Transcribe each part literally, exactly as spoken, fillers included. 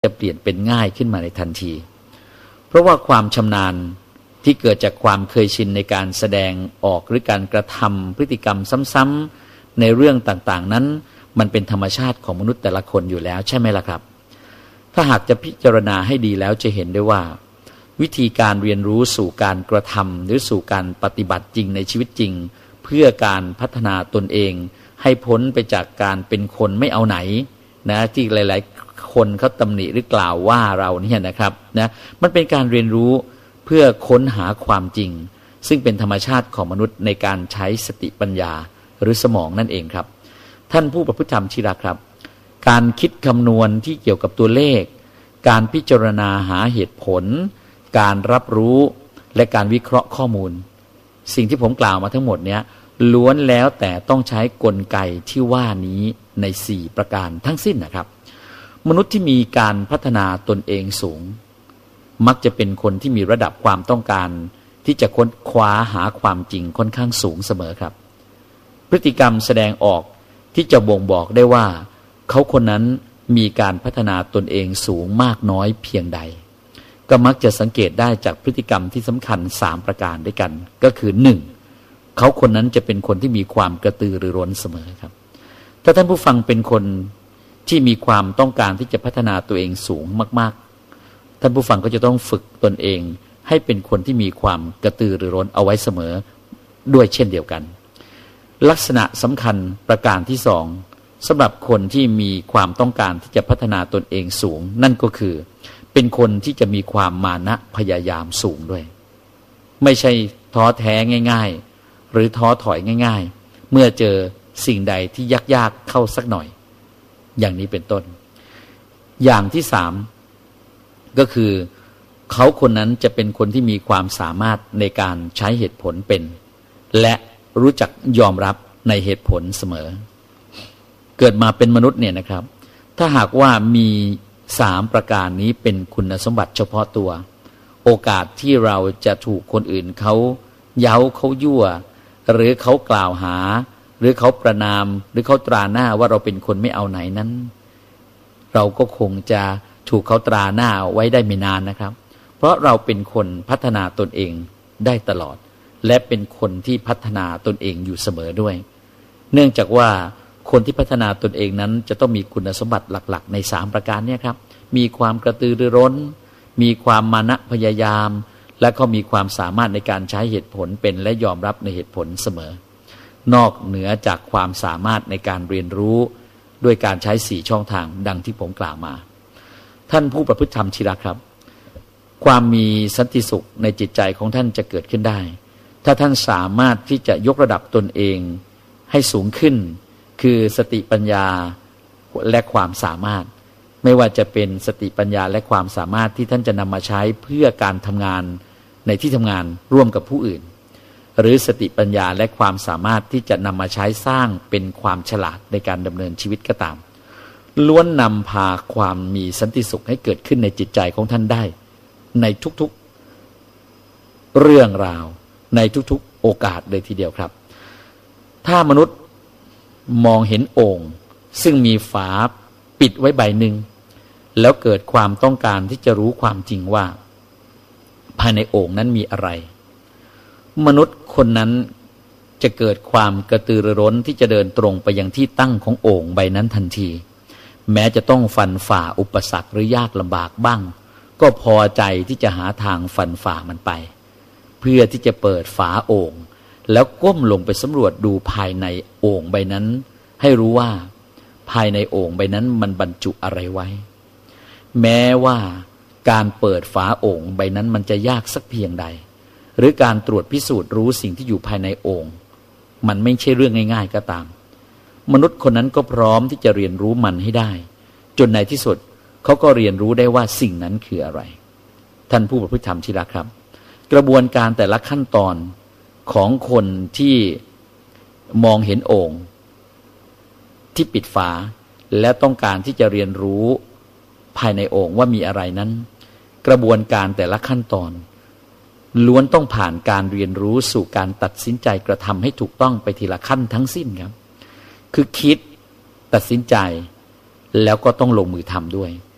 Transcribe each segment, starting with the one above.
จะเปลี่ยนเป็นง่ายขึ้นมาในทันทีเพราะว่าความชำนาญที่เกิดจากความเคยชินในการแสดงออกหรือการกระทำพฤติกรรมซ้ำๆในเรื่องต่างๆนั้นมันเป็นธรรมชาติของมนุษย์แต่ละคนอยู่แล้วใช่ไหมล่ะครับถ้าหากจะพิจารณาให้ดีแล้วจะเห็นได้ว่าวิธีการเรียนรู้สู่การกระทำหรือสู่การปฏิบัติจริงในชีวิตจริงเพื่อการพัฒนาตนเองให้พ้นไปจากการเป็นคนไม่เอาไหนนะที่หลายๆคนเขาตำหนิหรือกล่าวว่าเราเนี่ยนะครับนะมันเป็นการเรียนรู้เพื่อค้นหาความจริงซึ่งเป็นธรรมชาติของมนุษย์ในการใช้สติปัญญาหรือสมองนั่นเองครับท่านผู้ประพฤติธรรมที่รักครับการคิดคำนวณที่เกี่ยวกับตัวเลขการพิจารณาหาเหตุผลการรับรู้และการวิเคราะห์ข้อมูลสิ่งที่ผมกล่าวมาทั้งหมดเนี้ยล้วนแล้วแต่ต้องใช้กลไกที่ว่านี้ในสี่ประการทั้งสิ้นนะครับมนุษย์ที่มีการพัฒนาตนเองสูงมักจะเป็นคนที่มีระดับความต้องการที่จะค้นคว้าหาความจริงค่อนข้างสูงเสมอครับพฤติกรรมแสดงออกที่จะบ่งบอกได้ว่าเขาคนนั้นมีการพัฒนาตนเองสูงมากน้อยเพียงใดก็มักจะสังเกตได้จากพฤติกรรมที่สำคัญสามประการด้วยกันก็คือหนึ่งเขาคนนั้นจะเป็นคนที่มีความกระตือรือร้นเสมอครับถ้าท่านผู้ฟังเป็นคนที่มีความต้องการที่จะพัฒนาตัวเองสูงมากๆท่านผู้ฟังก็จะต้องฝึกตนเองให้เป็นคนที่มีความกระตือรือร้นเอาไว้เสมอด้วยเช่นเดียวกันลักษณะสำคัญประการที่สองสำหรับคนที่มีความต้องการที่จะพัฒนาตนเองสูงนั่นก็คือเป็นคนที่จะมีความมานะพยายามสูงด้วยไม่ใช่ท้อแท้ง่ายๆหรือท้อถอยง่ายๆเมื่อเจอสิ่งใดที่ยากๆเข้าสักหน่อยอย่างนี้เป็นต้นอย่างที่สามก็คือเขาคนนั้นจะเป็นคนที่มีความสามารถในการใช้เหตุผลเป็นและรู้จักยอมรับในเหตุผลเสมอเกิดมาเป็นมนุษย์เนี่ยนะครับถ้าหากว่ามีสามประการนี้เป็นคุณสมบัติเฉพาะตัวโอกาสที่เราจะถูกคนอื่นเขาเย้าเขายั่วหรือเขากล่าวหาหรือเขาประณามหรือเขาตราหน้าว่าเราเป็นคนไม่เอาไหนนั้นเราก็คงจะถูกเขาตราหน้าไว้ได้ไม่นานนะครับเพราะเราเป็นคนพัฒนาตนเองได้ตลอดและเป็นคนที่พัฒนาตนเองอยู่เสมอด้วยเนื่องจากว่าคนที่พัฒนาตนเองนั้นจะต้องมีคุณสมบัติหลักๆในสามประการนี้ครับมีความกระตือรือร้นมีความมานะพยายามและก็มีความสามารถในการใช้เหตุผลเป็นและยอมรับในเหตุผลเสมอนอกเหนือจากความสามารถในการเรียนรู้ด้วยการใช้สี่ช่องทางดังที่ผมกล่าวมาท่านผู้ประพฤติธรรมที่รักครับความมีสันติสุขในจิตใจของท่านจะเกิดขึ้นได้ถ้าท่านสามารถที่จะยกระดับตนเองให้สูงขึ้นคือสติปัญญาและความสามารถไม่ว่าจะเป็นสติปัญญาและความสามารถที่ท่านจะนำมาใช้เพื่อการทำงานในที่ทำงานร่วมกับผู้อื่นหรือสติปัญญาและความสามารถที่จะนำมาใช้สร้างเป็นความฉลาดในการดำเนินชีวิตก็ตามล้วนนำพาความมีสันติสุขให้เกิดขึ้นในจิตใจของท่านได้ในทุกๆเรื่องราวในทุกๆโอกาสเลยทีเดียวครับถ้ามนุษย์มองเห็นโอ่งซึ่งมีฝาปิดไว้ใบหนึ่งแล้วเกิดความต้องการที่จะรู้ความจริงว่าภายในโอ่งนั้นมีอะไรมนุษย์คนนั้นจะเกิดความกระตือรือร้นที่จะเดินตรงไปยังที่ตั้งของโอ่งใบนั้นทันทีแม้จะต้องฟันฝ่าอุปสรรคหรือยากลำบากบ้างก็พอใจที่จะหาทางฟันฝ่ามันไปเพื่อที่จะเปิดฝาโอ่งแล้วก้มลงไปสำรวจดูภายในโอ่งใบนั้นให้รู้ว่าภายในโอ่งใบนั้นมันบรรจุอะไรไว้แม้ว่าการเปิดฝาโอ่งใบนั้นมันจะยากสักเพียงใดหรือการตรวจพิสูจน์รู้สิ่งที่อยู่ภายในโอ่งมันไม่ใช่เรื่องง่ายๆก็ตามมนุษย์คนนั้นก็พร้อมที่จะเรียนรู้มันให้ได้จนในที่สุดเขาก็เรียนรู้ได้ว่าสิ่งนั้นคืออะไรท่านผู้ประพฤติธรรมที่รักครับกระบวนการแต่ละขั้นตอนของคนที่มองเห็นโอ่งที่ปิดฝาและต้องการที่จะเรียนรู้ภายในโอ่งว่ามีอะไรนั้นกระบวนการแต่ละขั้นตอนล้วนต้องผ่านการเรียนรู้สู่การตัดสินใจกระทำให้ถูกต้องไปทีละขั้นทั้งสิ้นครับคือคิดตัดสินใจแล้วก็ต้องลงมือทำด้วย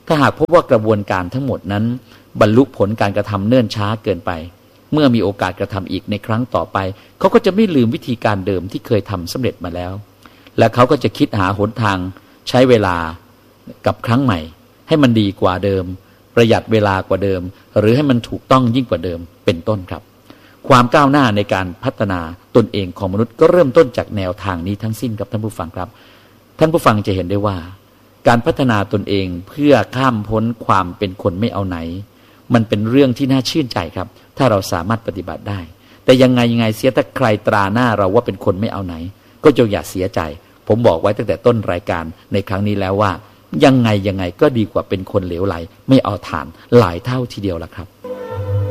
ถ้าหากพบว่ากระบวนการทั้งหมดนั้นบรรลุผลการกระทำเนิ่นช้าเกินไปเมื่อมีโอกาสกระทำอีกในครั้งต่อไปเขาก็จะไม่ลืมวิธีการเดิมที่เคยทำสำเร็จมาแล้วและเขาก็จะคิดหาหนทางใช้เวลากับครั้งใหม่ให้มันดีกว่าเดิมประหยัดเวลากว่าเดิมหรือให้มันถูกต้องยิ่งกว่าเดิมเป็นต้นครับความก้าวหน้าในการพัฒนาตนเองของมนุษย์ก็เริ่มต้นจากแนวทางนี้ทั้งสิ้นครับท่านผู้ฟังครับท่านผู้ฟังจะเห็นได้ว่าการพัฒนาตนเองเพื่อข้ามพ้นความเป็นคนไม่เอาไหนมันเป็นเรื่องที่น่าชื่นใจครับถ้าเราสามารถปฏิบัติได้แต่ยังไงยังไงเสียถ้าใครตราหน้าเราว่าเป็นคนไม่เอาไหนก็จงอย่าเสียใจผมบอกไว้ตั้งแต่ต้นรายการในครั้งนี้แล้วว่ายังไงยังไงก็ดีกว่าเป็นคนเหลวไหลไม่เอาฐานหลายเท่าทีเดียวละครับ